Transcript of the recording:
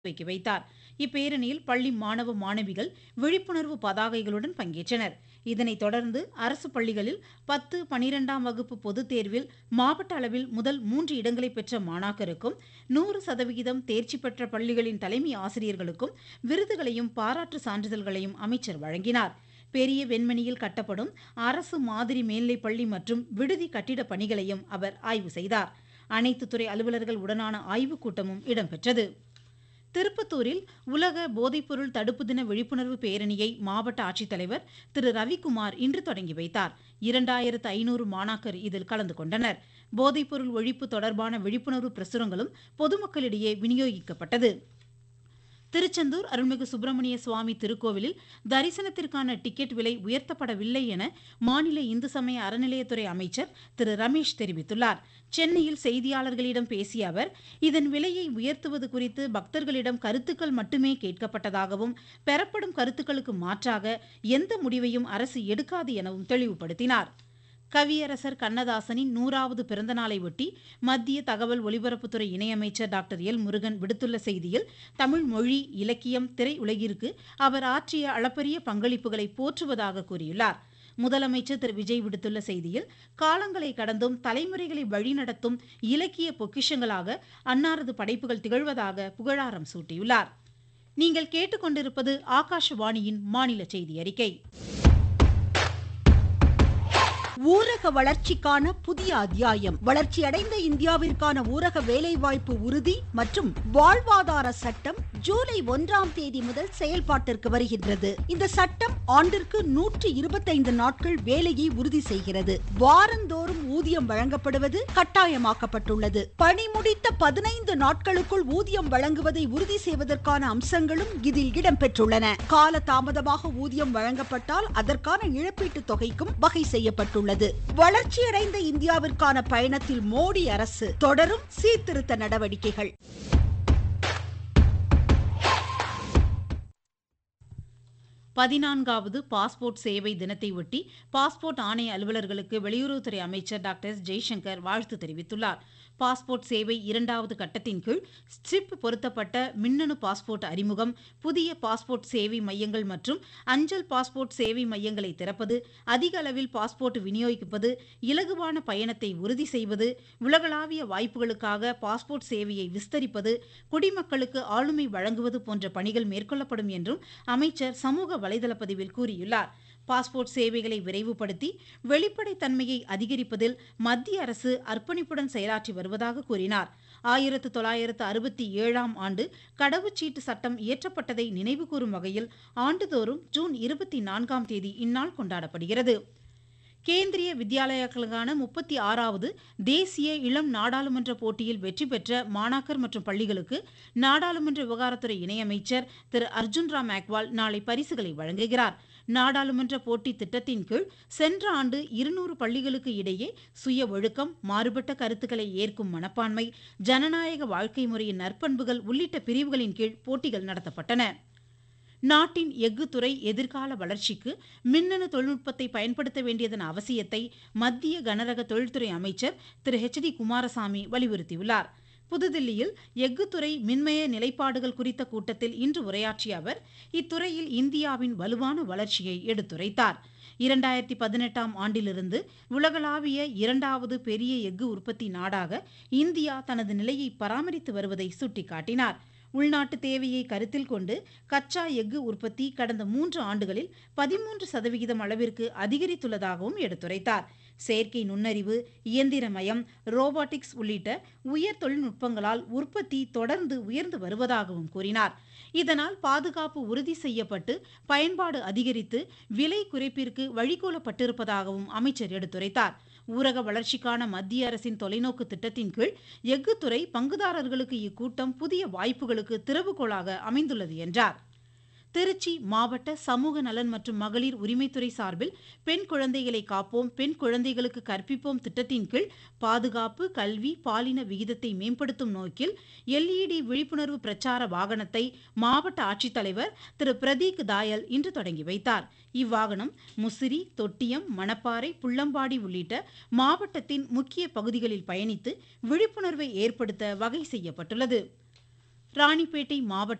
துவக்கி வைத்தார். இப்பேரணியில் பள்ளி மாணவ மாணவிகள் விழிப்புணர்வு பதாகைகளுடன் பங்கேற்றனர். இதனைத் தொடர்ந்து அரசு பள்ளிகளில் 10, 12ஆம் வகுப்பு பொதுத் தேர்வில் மாவட்ட அளவில் முதல் 3 இடங்களை பெற்ற மாணாக்கருக்கும் 100% தேர்ச்சி பெற்ற பள்ளிகளின் தலைமை ஆசிரியர்களுக்கும் விருதுகளையும் பாராட்டு சான்றிதழ்களையும் அமைச்சர் வழங்கினார். பெரிய வெண்மணியில் கட்டப்படும் அரசு மாதிரி மேல்நிலைப்பள்ளி மற்றும் விடுதி கட்டிட பணிகளையும் அவர் ஆய்வு செய்தார். அனைத்து துறை அலுவலர்கள் உடனான ஆய்வுக் கூட்டமும் இடம்பெற்றது. திருப்பத்தூரில் உலக போதைப்பொருள் தடுப்பு தின விழிப்புணர்வு பேரணியை மாவட்ட ஆட்சித்தலைவர் திரு ரவிக்குமார் இன்று தொடங்கி வைத்தார். 2500 மாணாக்கர் இதில் கலந்து கொண்டனர். போதைப்பொருள் ஒழிப்பு தொடர்பான விழிப்புணர்வு பிரசுரங்களும் பொதுமக்களிடையே விநியோகிக்கப்பட்டது. திருச்செந்தூர் அருள்மிகு சுப்பிரமணிய சுவாமி திருக்கோவிலில் தரிசனத்திற்கான டிக்கெட் விலை உயர்த்தப்படவில்லை என மாநில இந்து சமய அறநிலையத்துறை அமைச்சர் திரு ரமேஷ் தெரிவித்துள்ளார். சென்னையில் செய்தியாளர்களிடம் பேசிய அவர், இதன் விலையை உயர்த்துவது குறித்து பக்தர்களிடம் கருத்துக்கள் மட்டுமே கேட்கப்பட்டதாகவும் பெறப்படும் கருத்துக்களுக்கு மாற்றாக எந்த முடிவையும் அரசு எடுக்காது எனவும் தெளிவுபடுத்தினார். கவியரசர் கண்ணதாசனின் 100வது பிறந்த நாளை ஒட்டி மத்திய தகவல் ஒலிபரப்புத்துறை இணையமைச்சர் டாக்டர் எல் முருகன் விடுத்துள்ள செய்தியில், தமிழ் மொழி, இலக்கியம், திரையுலகிற்கு அவர் ஆற்றிய அளப்பரிய பங்களிப்புகளை போற்றுவதாக கூறியுள்ளார். முதலமைச்சர் திரு விஜய் விடுத்துள்ள செய்தியில், காலங்களை கடந்தும் தலைமுறைகளை வழிநடத்தும் இலக்கிய பொக்கிஷங்களாக அன்னாரது படைப்புகள் திகழ்வதாக புகழாரம் சூட்டியுள்ளார். நீங்கள் கேட்டுக்கொண்டிருப்பது ஆகாஷவாணியின் மாநில செய்தி அறிக்கை. ஊரக வளர்ச்சிக்கான புதிய அத்தியாயம். வளர்ச்சியடைந்த இந்தியாவிற்கான ஊரக வேலைவாய்ப்பு உறுதி மற்றும் வாழ்வாதார சட்டம் ஜூலை 1ஆம் தேதி முதல் செயல்பாட்டிற்கு வருகின்றது. இந்த சட்டம் ஆண்டிற்கு 125 நாட்கள் வேலையை உறுதி செய்கிறது. வாரந்தோறும் ஊதியம் வழங்கப்படுவது கட்டாயமாக்கப்பட்டுள்ளது. பணி முடித்த 15 நாட்களுக்குள் ஊதியம் வழங்குவதை உறுதி செய்வதற்கான அம்சங்களும் இதில் இடம்பெற்றுள்ளன. கால தாமதமாக ஊதியம் வழங்கப்பட்டால் அதற்கான இழப்பீட்டுத் தொகைக்கும் வகை செய்யப்பட்டுள்ளது. வளர்ச்சியடைந்த இந்தியாவிற்கான பயணத்தில் மோடி அரசு தொடரும் சீர்திருத்த நடவடிக்கைகள். பதினான்காவது பாஸ்போர்ட் சேவை தினத்தை ஒட்டி பாஸ்போர்ட் ஆணைய அலுவலர்களுக்கு வெளியுறவுத்துறை அமைச்சர் டாக்டர் எஸ். ஜெய்சங்கர் வாழ்த்து தெரிவித்துள்ளார். பாஸ்போர்ட் சேவை 2வது கட்டத்தின் கீழ் ஸ்ட்ரிப் பொருத்தப்பட்ட மின்னணு பாஸ்போர்ட் அறிமுகம், புதிய பாஸ்போர்ட் சேவை மையங்கள் மற்றும் அஞ்சல் பாஸ்போர்ட் சேவை மையங்களை திறப்பது, அதிக அளவில் பாஸ்போர்ட் விநியோகிப்பது, இலகுவான பயணத்தை உறுதி செய்வது, உலகளாவிய வாய்ப்புகளுக்காக பாஸ்போர்ட் சேவையை விஸ்தரிப்பது, குடிமக்களுக்கு ஆளுமை வழங்குவது போன்ற பணிகள் மேற்கொள்ளப்படும் என்றும் அமைச்சர் சமூக வலைதள பதிவில் கூறியுள்ளார். பாஸ்போர்ட் சேவைகளை விரைவுபடுத்தி வெளிப்படைத்தன்மையை அதிகரிப்பதில் மத்திய அரசு அர்ப்பணிப்புடன் செயலாற்றி வருவதாக கூறினார். 1967ஆம் ஆண்டு கடவுச்சீட்டு சட்டம் இயற்றப்பட்டதை நினைவுகூரும் வகையில் ஆண்டுதோறும் ஜூன் 24ஆம் தேதி இந்நாள் கொண்டாடப்படுகிறது. கேந்திரிய வித்யாலயாக்களுக்கான 36வது தேசிய இளம் நாடாளுமன்ற போட்டியில் வெற்றி பெற்ற மாணாக்கர் மற்றும் பள்ளிகளுக்கு நாடாளுமன்ற விவகாரத்துறை இணையமைச்சர் திரு அர்ஜுன் ராம் மேக்வால் நாளை பரிசுகளை வழங்குகிறார். நாடாளுமன்ற போட்டி திட்டத்தின் கீழ் சென்ற ஆண்டு 200 பள்ளிகளுக்கு இடையே சுய ஒழுக்கம், மாறுபட்ட கருத்துக்களை ஏற்கும் மனப்பான்மை, ஜனநாயக வாழ்க்கை முறையின் நற்பண்புகள் உள்ளிட்ட பிரிவுகளின் கீழ் போட்டிகள் நடத்தப்பட்டன. நாட்டின் எஃகு துறை எதிர்கால வளர்ச்சிக்கு மின்னணு தொழில்நுட்பத்தை பயன்படுத்த வேண்டியதன் அவசியத்தை மத்திய கனரக தொழில்துறை அமைச்சர் திரு ஹெச். டி. குமாரசாமி வலியுறுத்தியுள்ளார். புதுதில்லியில் எஃகுத்துறை மின்மய நிலைப்பாடுகள் குறித்த கூட்டத்தில் இன்று உரையாற்றிய அவர், இத்துறையில் இந்தியாவின் வலுவான வளர்ச்சியை எடுத்துரைத்தார். 2018ஆம் ஆண்டிலிருந்து உலகளாவிய 2வது பெரிய எஃகு உற்பத்தி நாடாக இந்தியா தனது நிலையை பராமரித்து வருவதை சுட்டிக்காட்டினார். உள்நாட்டு தேவையை கருத்தில் கொண்டு கச்சா எஃகு உற்பத்தி கடந்த 3 ஆண்டுகளில் 13% அளவிற்கு அதிகரித்துள்ளதாகவும் எடுத்துரைத்தார். செயற்கை நுண்ணறிவு, இயந்திரமயம், ரோபாட்டிக்ஸ் உள்ளிட்ட உயர் தொழில்நுட்பங்களால் உற்பத்தி தொடர்ந்து உயர்ந்து வருவதாகவும் கூறினார். இதனால் பாதுகாப்பு உறுதி செய்யப்பட்டு பயன்பாடு அதிகரித்து விலை குறைப்பிற்கு வழிகோலப்பட்டிருப்பதாகவும் அமைச்சர் எடுத்துரைத்தார். ஊரக வளர்ச்சிக்கான மத்திய அரசின் தொலைநோக்கு திட்டத்தின் கீழ் எஃகுத்துறை பங்குதாரர்களுக்கு இக்கூட்டம் புதிய வாய்ப்புகளுக்கு திறவுகோலாக அமைந்துள்ளது என்றார். திருச்சி மாவட்ட சமூக நலன் மற்றும் மகளிர் உரிமைத்துறை சார்பில் பெண் குழந்தைகளை காப்போம், பெண் குழந்தைகளுக்கு கற்பிப்போம் திட்டத்தின் கீழ் பாதுகாப்பு, கல்வி, பாலின விகிதத்தை மேம்படுத்தும் நோக்கில் LED விழிப்புணர்வு பிரச்சார வாகனத்தை மாவட்ட ஆட்சித்தலைவர் திரு பிரதீக் தாயல் இன்று தொடங்கி வைத்தார். இவ்வாகனம் முசிறி, தொட்டியம், மணப்பாறை, புள்ளம்பாடி உள்ளிட்ட மாவட்டத்தின் முக்கிய பகுதிகளில் பயணித்து விழிப்புணர்வை ஏற்படுத்த வகை செய்யப்பட்டுள்ளது. ராணிப்பேட்டை மாவட்ட